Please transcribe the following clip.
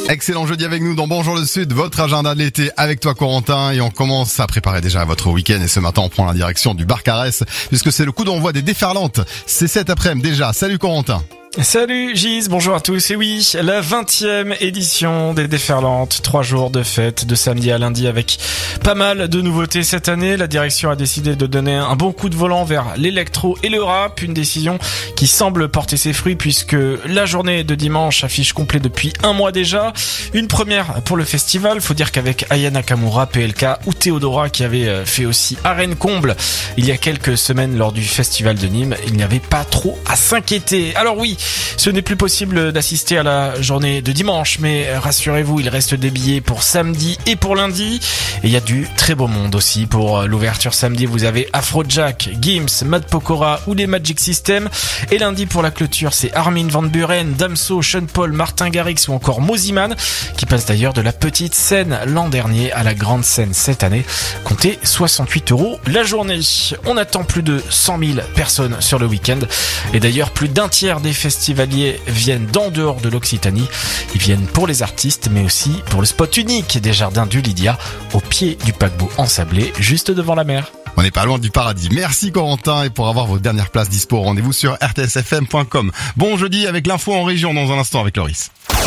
Excellent jeudi avec nous dans Bonjour le Sud, votre agenda de l'été avec toi Corentin, et on commence à préparer déjà votre week-end, et ce matin on prend la direction du Barcarès puisque c'est le coup d'envoi des déferlantes. C'est cet après-midi déjà. Salut Corentin. Salut Gis, bonjour à tous. Et oui, la 20e édition des Déferlantes, 3 jours de fête de samedi à lundi avec pas mal de nouveautés cette année. La direction a décidé de donner un bon coup de volant vers l'électro et le rap, une décision qui semble porter ses fruits puisque la journée de dimanche affiche complet depuis un mois déjà. Une première pour le festival, faut dire qu'avec Aya Nakamura, PLK ou Théodora qui avait fait aussi arène comble il y a quelques semaines lors du festival de Nîmes, il n'y avait pas trop à s'inquiéter. Alors oui, ce n'est plus possible d'assister à la journée de dimanche, mais rassurez-vous, il reste des billets pour samedi et pour lundi. Et il y a du très beau monde aussi. Pour l'ouverture samedi, vous avez Afrojack, Gims, Mad Pokora ou les Magic System. Et lundi pour la clôture, c'est Armin van Buuren, Damso, Sean Paul, Martin Garrix ou encore Mosiman, qui passe d'ailleurs de la petite scène l'an dernier à la grande scène cette année. Comptez 68 € la journée. On attend plus de 100 000 personnes sur le week-end. Et d'ailleurs, plus d'un tiers des festivaliers viennent d'en dehors de l'Occitanie. Ils viennent pour les artistes, mais aussi pour le spot unique des jardins du Lydia, au pied du paquebot ensablé, juste devant la mer. On n'est pas loin du paradis. Merci Corentin, et pour avoir vos dernières places dispo, rendez-vous sur rtsfm.com. Bon jeudi avec l'info en région dans un instant avec Loris.